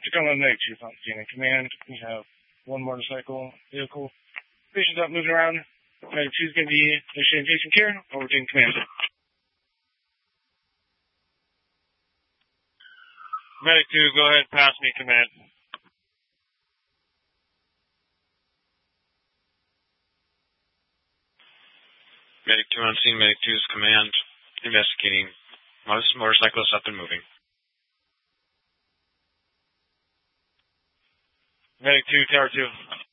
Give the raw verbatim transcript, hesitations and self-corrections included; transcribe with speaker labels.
Speaker 1: Tacoma Medic two, Fontana Command. We have one motorcycle vehicle. Patient's up, moving around. Medic two is going to be initiating patient care. Overtaking command.
Speaker 2: Medic two, go ahead and pass me command.
Speaker 3: Medic two on scene, Medic two's command, investigating. Motorcycle is up and moving.
Speaker 2: Medic two, Tower two.